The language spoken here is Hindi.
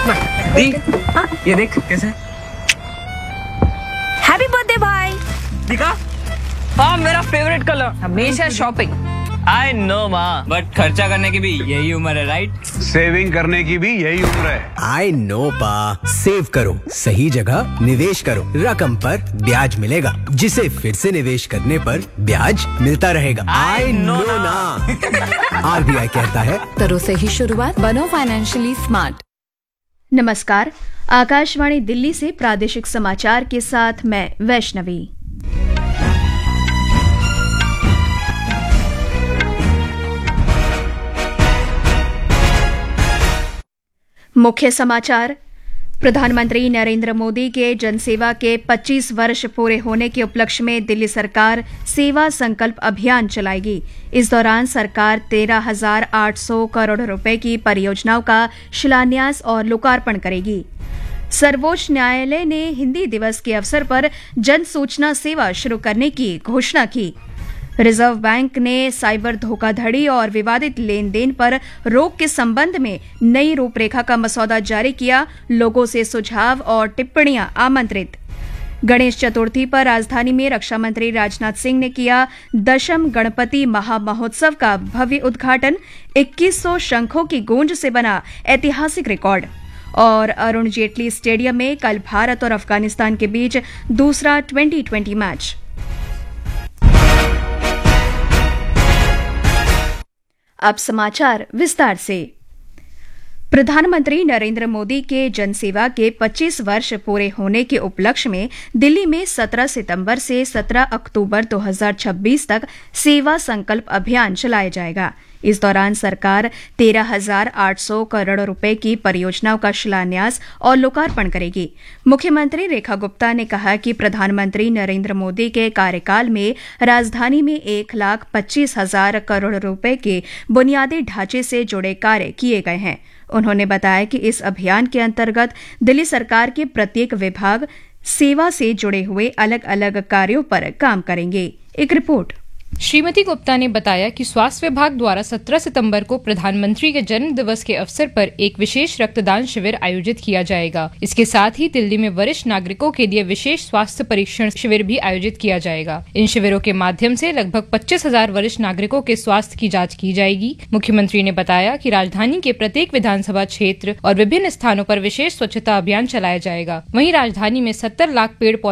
दी, ये देख कैसे हैप्पी बर्थडे भाई। दिखा। हाँ, मेरा फेवरेट कलर। हमेशा शॉपिंग। आई नो माँ, बट खर्चा करने की भी यही उम्र है, राइट? सेविंग करने की भी यही उम्र है। आई नो पा, सेव करो, सही जगह निवेश करो, रकम पर ब्याज मिलेगा, जिसे फिर से निवेश करने पर ब्याज मिलता रहेगा। आई नो ना। आरबीआई कहता है, करो सही शुरुआत, बनो फाइनेंशियली स्मार्ट। नमस्कार, आकाशवाणी दिल्ली से प्रादेशिक समाचार के साथ मैं वैष्णवी। मुख्य समाचार। प्रधानमंत्री नरेंद्र मोदी के जनसेवा के 25 वर्ष पूरे होने के उपलक्ष्य में दिल्ली सरकार सेवा संकल्प अभियान चलाएगी। इस दौरान सरकार 13,800 करोड़ रुपए की परियोजनाओं का शिलान्यास और लोकार्पण करेगी। सर्वोच्च न्यायालय ने हिंदी दिवस के अवसर पर जन सूचना सेवा शुरू करने की घोषणा की। रिजर्व बैंक ने साइबर धोखाधड़ी और विवादित लेन देन पर रोक के संबंध में नई रूपरेखा का मसौदा जारी किया। लोगों से सुझाव और टिप्पणियां आमंत्रित। गणेश चतुर्थी पर राजधानी में रक्षा मंत्री राजनाथ सिंह ने किया दशम गणपति महामहोत्सव का भव्य उद्घाटन। 2100 शंखों की गूंज से बना ऐतिहासिक रिकॉर्ड। और अरुण जेटली स्टेडियम में कल भारत और अफगानिस्तान के बीच दूसरा T20 मैच। अब समाचार विस्तार से। प्रधानमंत्री नरेंद्र मोदी के जनसेवा के 25 वर्ष पूरे होने के उपलक्ष्य में दिल्ली में 17 सितंबर से 17 अक्टूबर 2026 तक सेवा संकल्प अभियान चलाया जाएगा। इस दौरान सरकार 13,800 करोड़ रुपए की परियोजनाओं का शिलान्यास और लोकार्पण करेगी। मुख्यमंत्री रेखा गुप्ता ने कहा कि प्रधानमंत्री नरेंद्र मोदी के कार्यकाल में राजधानी में 1,25,000 करोड़ रुपए के बुनियादी ढांचे से जुड़े कार्य किए गए हैं। उन्होंने बताया कि इस अभियान के अंतर्गत दिल्ली सरकार के प्रत्येक विभाग सेवा से जुड़े हुए अलग अलग कार्यों पर काम करेंगे। एक रिपोर्ट। श्रीमती गुप्ता ने बताया कि स्वास्थ्य विभाग द्वारा 17 सितंबर को प्रधानमंत्री के जन्म दिवस के अवसर पर एक विशेष रक्तदान शिविर आयोजित किया जाएगा। इसके साथ ही दिल्ली में वरिष्ठ नागरिकों के लिए विशेष स्वास्थ्य परीक्षण शिविर भी आयोजित किया जाएगा। इन शिविरों के माध्यम से लगभग 25,000 वरिष्ठ नागरिकों के स्वास्थ्य की जाँच की जाएगी। मुख्यमंत्री ने बताया कि राजधानी के प्रत्येक विधानसभा क्षेत्र और विभिन्न स्थानों पर विशेष स्वच्छता अभियान चलाया जाएगा। वहीं राजधानी में 70 लाख पेड़